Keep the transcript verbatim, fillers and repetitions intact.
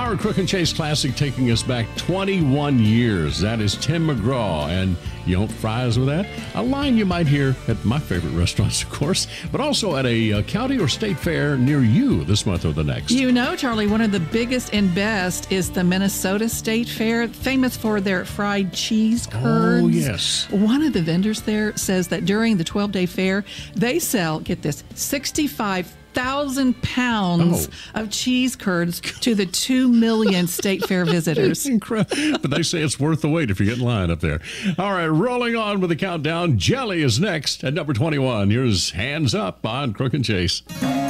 Our Crook and Chase Classic taking us back twenty-one years. That is Tim McGraw. And you don't fries with that? A line you might hear at my favorite restaurants, of course, but also at a uh, county or state fair near you this month or the next. You know, Charlie, one of the biggest and best is the Minnesota State Fair, famous for their fried cheese curds. Oh, yes. One of the vendors there says that during the twelve-day fair, they sell, get this, sixty-five thousand pounds oh. of cheese curds to the two million state fair visitors. It's incredible. But they say it's worth the wait if you get in line up there. All right, rolling on with the countdown. Jelly is next at number twenty-one. Here's Hands Up on Crook and Chase.